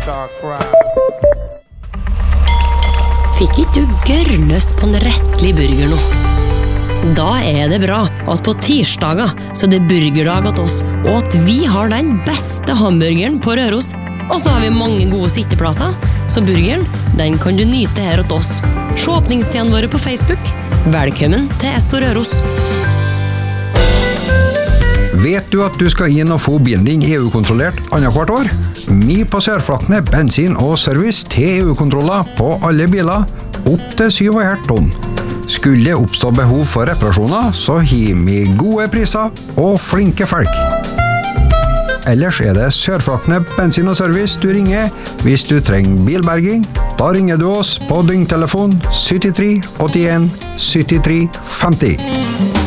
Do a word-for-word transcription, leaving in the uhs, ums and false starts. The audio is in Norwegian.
Fikk ikke du gørrløst på en rettelig burger nå? Da er det bra at på tirsdager så er det burgerdag at oss, og at vi har den beste hamburgeren på Røros. Og så har vi mange gode sitteplasser, så burgeren, den kan du nyte her hos oss. Se åpningstidene våre på Facebook. Velkommen til Esso Røros. Vet du at du skal inn og få bilen din E U-kontrollert annet hvert år? Vi på Sørflaktene bensin og service til E U-kontroller på alle biler, opp til syv komma fem tonn. Skulle det oppstå behov for reparasjoner, så har vi gode priser og flinke folk. Ellers er det Sørflaktene bensin og service du ringer hvis du trenger bilberging. Da ringer du oss på døgntelefon syttitre åttien syttitre femti.